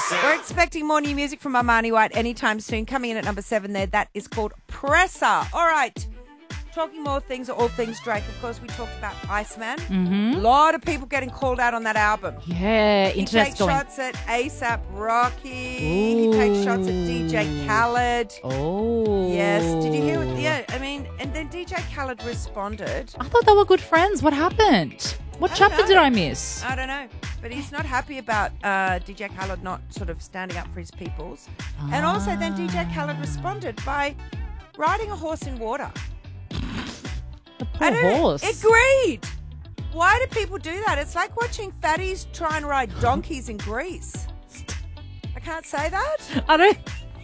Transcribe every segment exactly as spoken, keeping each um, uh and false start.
We're expecting more new music from Armani White anytime soon. Coming in at number seven there, that is called Presser. All right. Talking more things, all things Drake. Of course, we talked about Iceman. Mm-hmm. A lot of people getting called out on that album. Yeah, He internet's takes going. shots at ASAP Rocky. He takes shots at D J Khaled. Oh. Yes. Did you hear what? Yeah, I mean, and then D J Khaled responded. I thought they were good friends. What happened? What I don't chapter know. did I miss? I don't know. But he's not happy about uh, D J Khaled not sort of standing up for his peoples. And also then D J Khaled responded by riding a horse in water. The I poor don't- horse. Agreed. Why do people do that? It's like watching fatties try and ride donkeys in Greece. I can't say that. I don't.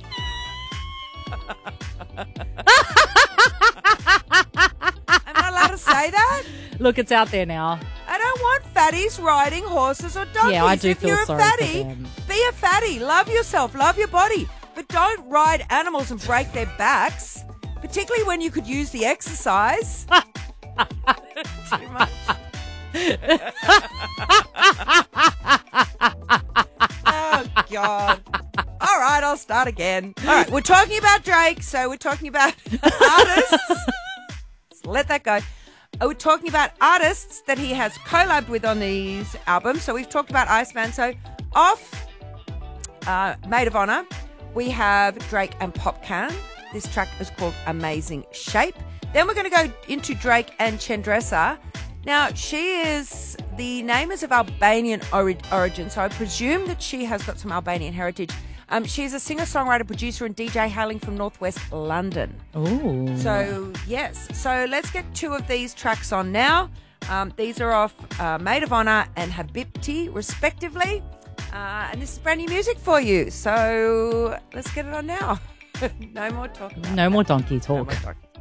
I'm not allowed to say that. Look, it's out there now. I don't want fatties riding horses or donkeys. Yeah, I do if feel you're a sorry for fatty, them. be a fatty. Love yourself. Love your body. But don't ride animals and break their backs, particularly when you could use the exercise. Too much. Oh, God. All right, I'll start again. All right, we're talking about Drake, so we're talking about artists. Let that go. Uh, We're talking about artists that he has collabed with on these albums. So we've talked about Iceman. So off uh, Maid of Honor, we have Drake and Popcan. This track is called Amazing Shape. Then we're going to go into Drake and Chandresa. Now, she is, the name is of Albanian ori- origin, so I presume that she has got some Albanian heritage. Um, she's a singer-songwriter, producer, and D J hailing from northwest London. Oh. So, yes. So, let's get two of these tracks on now. Um, these are off uh, Maid of Honor and Habibti, respectively. Uh, and this is brand new music for you. So, let's get it on now. No more talk about No that. more donkey No talk. more talk.